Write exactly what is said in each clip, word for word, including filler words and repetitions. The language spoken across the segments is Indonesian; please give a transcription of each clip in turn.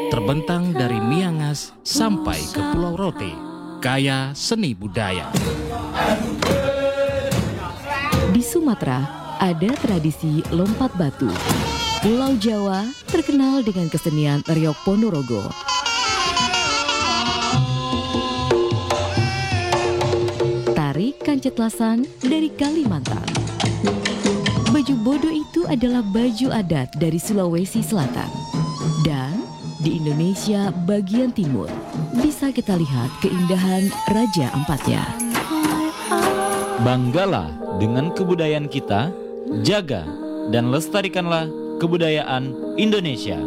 Terbentang dari Miangas sampai ke Pulau Rote, kaya seni budaya. Di Sumatera ada tradisi lompat batu. Pulau Jawa terkenal dengan kesenian Riok Ponorogo. Tari Kancetlasan dari Kalimantan. Baju bodo itu adalah baju adat dari Sulawesi Selatan. Dan di Indonesia bagian timur bisa kita lihat keindahan Raja Ampatnya. Banggalah dengan kebudayaan kita, jaga dan lestarikanlah kebudayaan Indonesia.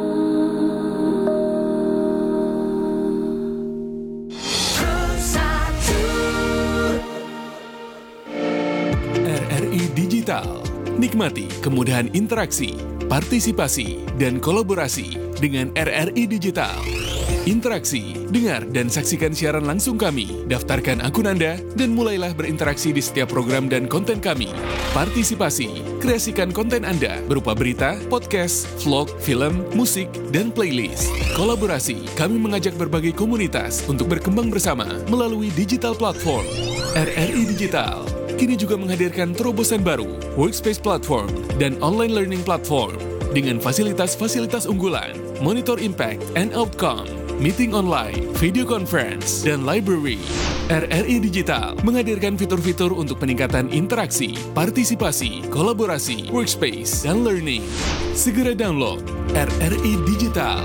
R R I Digital. Nikmati kemudahan interaksi, partisipasi, dan kolaborasi dengan R R I Digital. Interaksi, dengar dan saksikan siaran langsung kami, daftarkan akun Anda, dan mulailah berinteraksi di setiap program dan konten kami. Partisipasi, kreasikan konten Anda berupa berita, podcast, vlog, film, musik, dan playlist. Kolaborasi, kami mengajak berbagai komunitas untuk berkembang bersama melalui digital platform. R R I Digital kini juga menghadirkan terobosan baru, workspace platform, dan online learning platform dengan fasilitas-fasilitas unggulan, monitor impact and outcome, meeting online, video conference, dan library. R R I Digital menghadirkan fitur-fitur untuk peningkatan interaksi, partisipasi, kolaborasi, workspace, dan learning. Segera download R R I Digital.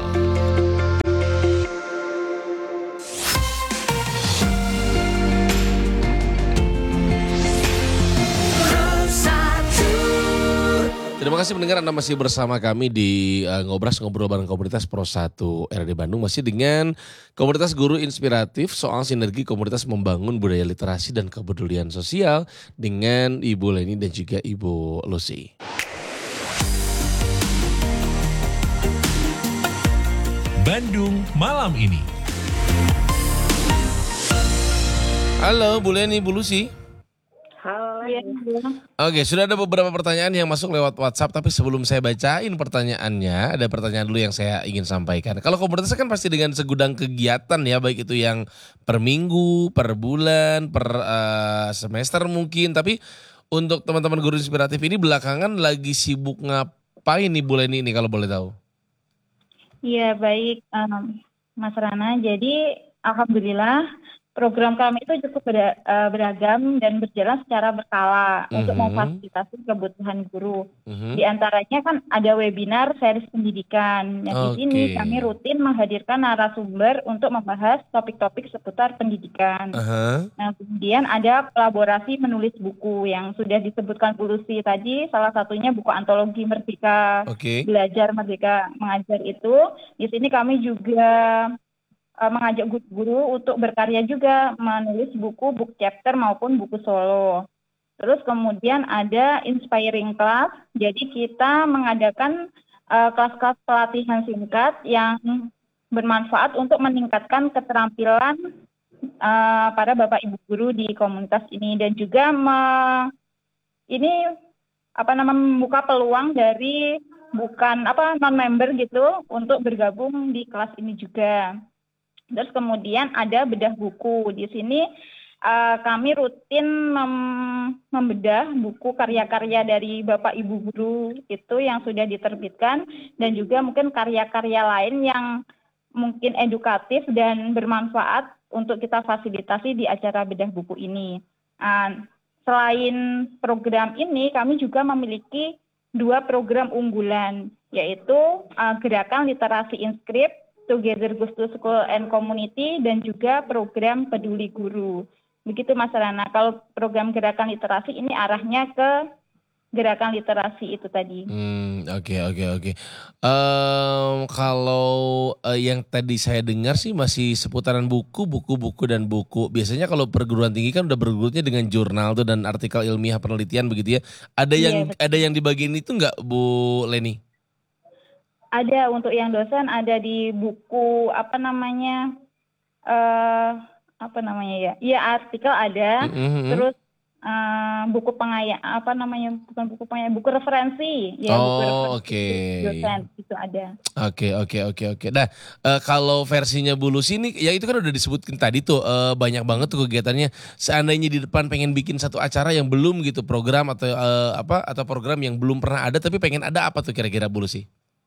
Terima kasih mendengar Anda masih bersama kami di uh, Ngobras Ngobrol bareng Komunitas Pro satu R D Bandung. Masih dengan Komunitas Guru Inspiratif soal sinergi komunitas membangun budaya literasi dan kepedulian sosial dengan Ibu Leni dan juga Ibu Lucy. Bandung malam ini. Halo Bu Leni, Bu Lucy. Halo. Oke, sudah ada beberapa pertanyaan yang masuk lewat WhatsApp, tapi sebelum saya bacain pertanyaannya, ada pertanyaan dulu yang saya ingin sampaikan. Kalau komunitas kan pasti dengan segudang kegiatan ya, baik itu yang per minggu, per bulan, per uh, semester mungkin. Tapi untuk teman-teman guru inspiratif ini belakangan lagi sibuk ngapain nih Bu Leni ini kalau boleh tahu? Iya baik um, Mas Rana, jadi alhamdulillah program kami itu cukup ber, uh, beragam dan berjalan secara berkala mm-hmm. untuk memfasilitasi kebutuhan guru. Mm-hmm. Di antaranya kan ada webinar series pendidikan. Nah, okay. Di sini kami rutin menghadirkan narasumber untuk membahas topik-topik seputar pendidikan. Uh-huh. Nah, kemudian ada kolaborasi menulis buku yang sudah disebutkan Bu Lucy tadi, salah satunya buku antologi Merdeka, okay. Belajar Merdeka Mengajar itu. Di sini kami juga mengajak guru untuk berkarya juga, menulis buku, book chapter maupun buku solo. Terus kemudian ada inspiring class, jadi kita mengadakan uh, kelas-kelas pelatihan singkat yang bermanfaat untuk meningkatkan keterampilan uh, para bapak ibu guru di komunitas ini dan juga me, ini apa namanya membuka peluang dari bukan apa non member gitu untuk bergabung di kelas ini juga. Terus kemudian ada bedah buku. Di sini uh, kami rutin mem- membedah buku karya-karya dari Bapak Ibu guru itu yang sudah diterbitkan dan juga mungkin karya-karya lain yang mungkin edukatif dan bermanfaat untuk kita fasilitasi di acara bedah buku ini. Uh, selain program ini, kami juga memiliki dua program unggulan, yaitu uh, Gerakan Literasi Inskrip, Together Goes to School and Community, dan juga program Peduli Guru. Begitu Mas Rana. Kalau program gerakan literasi ini arahnya ke gerakan literasi itu tadi. Hmm, oke oke oke. Um, kalau uh, yang tadi saya dengar sih masih seputaran buku, buku-buku dan buku. Biasanya kalau perguruan tinggi kan udah bergurutnya dengan jurnal tuh dan artikel ilmiah penelitian begitu ya. Ada yang yeah, ada yang di bagian itu nggak Bu Leni? Ada untuk yang dosen, ada di buku apa namanya uh, apa namanya ya? Iya artikel ada. Mm-hmm. Terus uh, buku pengaya apa namanya bukan buku pengaya buku referensi ya buku Oh, referensi oke. dosen itu ada. Oke, oke, oke, oke. Nah, eh, kalau versinya Bu Lucy ini, ya itu kan udah disebutkan tadi tuh, eh, banyak banget tuh kegiatannya. Seandainya di depan pengen bikin satu acara yang belum gitu, program atau eh, apa atau program yang belum pernah ada, tapi pengen ada apa tuh kira-kira Bu Lucy?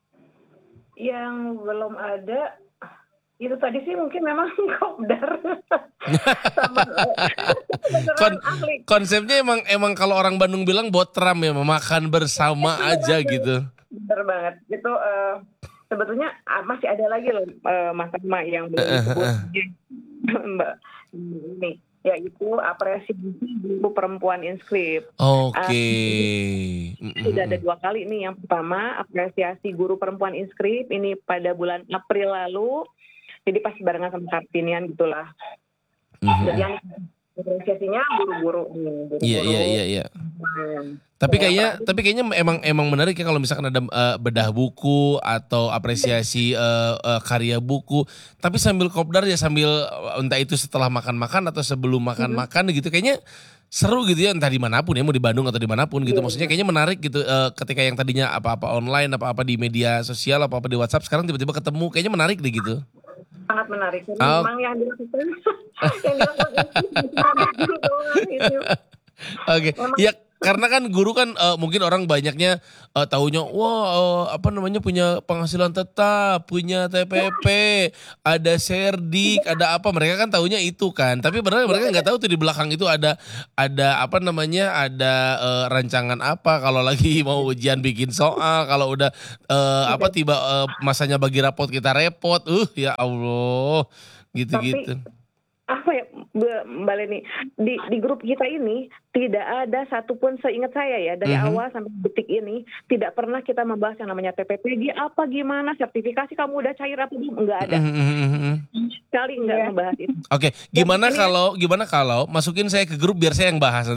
Yang belum ada itu tadi sih mungkin memang kopdar sama beneran Kon- ahli. konsepnya emang emang kalau orang Bandung bilang botram ya, makan bersama aja gitu. Bener banget. Itu eh, sebetulnya ah, masih ada lagi loh eh, Mas Ahmad yang belum disebut Mbak ini yaitu apresiasi guru perempuan inskrip. Oke. Sudah ada dua kali nih. Yang pertama apresiasi guru perempuan inskrip ini pada bulan April lalu. Jadi pas barengan sama Kartinian gitulah. Jadi yang apresiasinya guru-guru nih. Iya, iya, iya, iya. Hmm. Tapi kayaknya, tapi kayaknya emang emang menarik ya kalau misalkan ada eh, bedah buku atau apresiasi eh, eh, karya buku. Tapi sambil kopdar ya sambil eh, entah itu setelah makan-makan atau sebelum makan-makan gitu. Kayaknya seru gitu ya, entah dimanapun ya, mau di Bandung atau dimanapun gitu. Maksudnya kayaknya menarik gitu eh, ketika yang tadinya apa-apa online, apa-apa di media sosial, apa-apa di WhatsApp, sekarang tiba-tiba ketemu. Kayaknya menarik deh gitu. Sangat menarik. Jadi Oh. memang yang dilakukan yang dilakukan itu doang itu. Oke, ya karena kan guru kan eh, mungkin orang banyaknya eh, taunya wah eh, apa namanya punya penghasilan tetap, punya T P P, ada serdik, ada apa, mereka kan taunya itu kan. Tapi benar mereka nggak tahu tuh di belakang itu ada ada apa namanya, ada eh, rancangan apa kalau lagi mau ujian bikin soal, kalau udah eh, apa tiba eh, masanya bagi rapot kita repot. Uh ya Allah, gitu-gitu. Apa ya Mbak Leni, di, di grup kita ini tidak ada satupun seingat saya ya dari Mhm. awal sampai detik ini tidak pernah kita membahas yang namanya T P P G apa gimana, sertifikasi kamu udah cair apa belum, enggak ada. Mhm, mhm, mhm. Sekali enggak membahas itu. Oke, gimana kalau gimana kalau masukin saya ke grup biar saya yang bahas.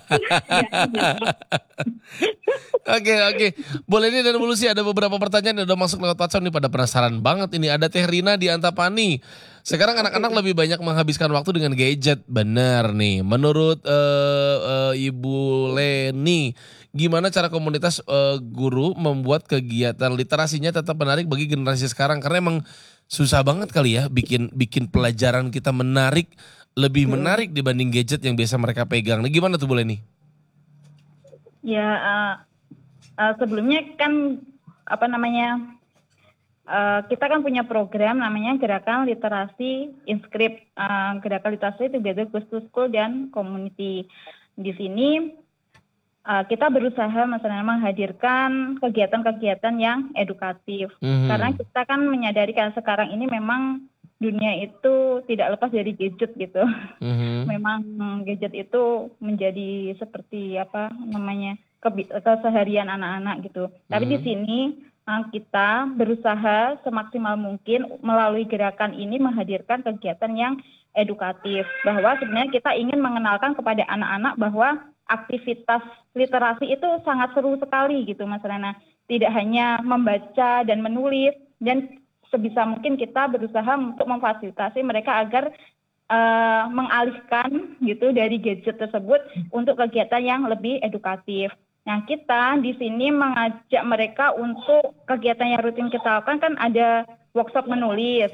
Oke, oke. Boleh nih dan Bu Lucy, ada beberapa pertanyaan yang udah masuk lewat WhatsApp nih, pada penasaran banget ini. Ada Teh Rina di Antapani. Sekarang anak-anak lebih banyak menghabiskan waktu dengan gadget. Bener nih. Menurut eh, eh, Ibu Leni, gimana cara komunitas eh, guru membuat kegiatan literasinya tetap menarik bagi generasi sekarang? Karena emang susah banget kali ya bikin bikin pelajaran kita menarik, lebih menarik dibanding gadget yang biasa mereka pegang. Nah, gimana tuh Bu Leni? Ya uh, uh, sebelumnya kan apa namanya uh, kita kan punya program namanya Gerakan Literasi Inskrip. Uh, Gerakan Literasi Together Goes to School dan Community. Di sini uh, kita berusaha misalnya menghadirkan kegiatan-kegiatan yang edukatif. Mhm. Karena kita kan menyadari kan sekarang ini memang dunia itu tidak lepas dari gadget gitu. Mhm. Memang gadget itu menjadi seperti apa namanya kebi- keseharian anak-anak gitu. Tapi di sini uh, kita berusaha semaksimal mungkin melalui gerakan ini menghadirkan kegiatan yang edukatif, bahwa sebenarnya kita ingin mengenalkan kepada anak-anak bahwa aktivitas literasi itu sangat seru sekali gitu Mas Rana. Tidak hanya membaca dan menulis, dan sebisa mungkin kita berusaha untuk memfasilitasi mereka agar uh, mengalihkan gitu dari gadget tersebut untuk kegiatan yang lebih edukatif. Nah, kita di sini mengajak mereka untuk kegiatan yang rutin kita lakukan kan ada workshop menulis.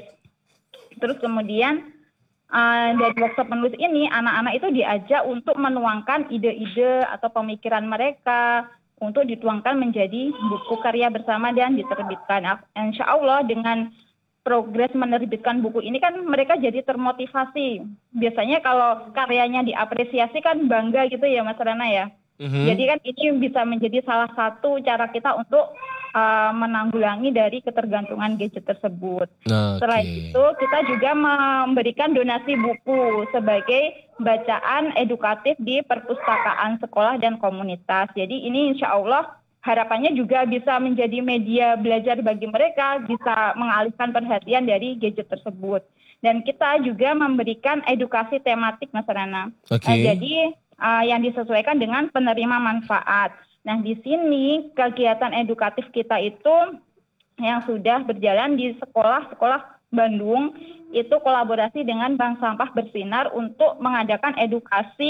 Terus kemudian uh, dari workshop menulis ini anak-anak itu diajak untuk menuangkan ide-ide atau pemikiran mereka untuk dituangkan menjadi buku karya bersama dan diterbitkan. Insya Allah dengan progres menerbitkan buku ini kan mereka jadi termotivasi. Biasanya kalau karyanya diapresiasi kan bangga gitu ya Mas Rana ya. Mhm. Jadi kan ini bisa menjadi salah satu cara kita untuk uh, menanggulangi dari ketergantungan gadget tersebut. Oke. Selain itu kita juga memberikan donasi buku sebagai bacaan edukatif di perpustakaan sekolah dan komunitas. Jadi ini insya Allah harapannya juga bisa menjadi media belajar bagi mereka, bisa mengalihkan perhatian dari gadget tersebut. Dan kita juga memberikan edukasi tematik Mas Rana. Oke. Uh, jadi uh, yang disesuaikan dengan penerima manfaat. Nah di sini kegiatan edukatif kita itu yang sudah berjalan di sekolah-sekolah Bandung itu kolaborasi dengan Bank Sampah Bersinar untuk mengadakan edukasi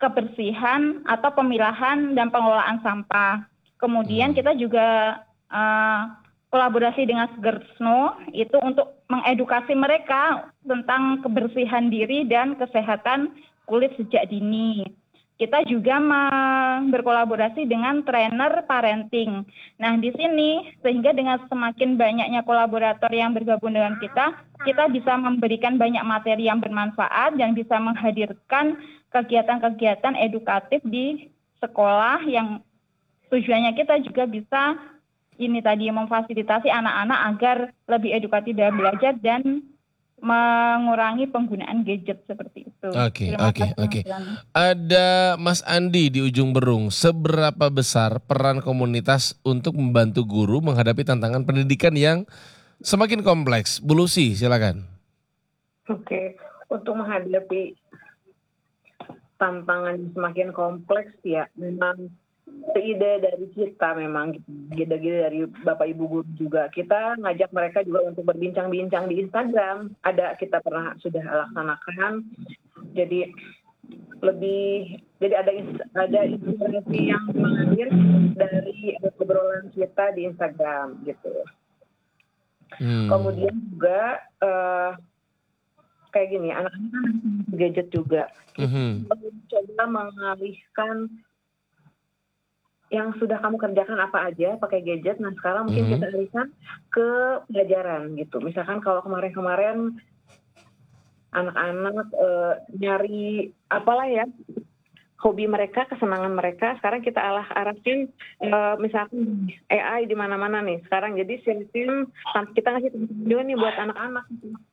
kebersihan atau pemilahan dan pengelolaan sampah. Kemudian kita juga uh, kolaborasi dengan Sgersno itu untuk mengedukasi mereka tentang kebersihan diri dan kesehatan kulit sejak dini. Kita juga berkolaborasi dengan trainer parenting. Nah, di sini sehingga dengan semakin banyaknya kolaborator yang bergabung dengan kita, kita bisa memberikan banyak materi yang bermanfaat dan bisa menghadirkan kegiatan-kegiatan edukatif di sekolah yang tujuannya kita juga bisa ini tadi memfasilitasi anak-anak agar lebih edukatif dalam belajar dan mengurangi penggunaan gadget seperti itu. Oke, oke, oke. Ada Mas Andi di ujung Berung. Seberapa besar peran komunitas untuk membantu guru menghadapi tantangan pendidikan yang semakin kompleks? Bu Lucy, silakan. Oke, untuk menghadapi tantangan semakin kompleks ya, memang ide dari kita memang ide-ide dari Bapak Ibu guru juga. Kita ngajak mereka juga untuk berbincang-bincang di Instagram. Ada kita pernah sudah laksanakan. Jadi lebih jadi ada ada inspirasi yang mengalir dari obrolan kita di Instagram gitu. Hmm. Kemudian juga uh, kayak gini, anak-anak kan gadget juga. Mm-hmm. Coba mengalihkan yang sudah kamu kerjakan apa aja pakai gadget. Nah sekarang mungkin mm-hmm. kita alihkan ke pelajaran gitu. Misalkan kalau kemarin-kemarin anak-anak e, nyari apalah ya hobi mereka, kesenangan mereka, sekarang kita alah arahkan e, misalkan A I di mana-mana nih sekarang. Jadi sistem kita ngasih juga nih buat anak-anak.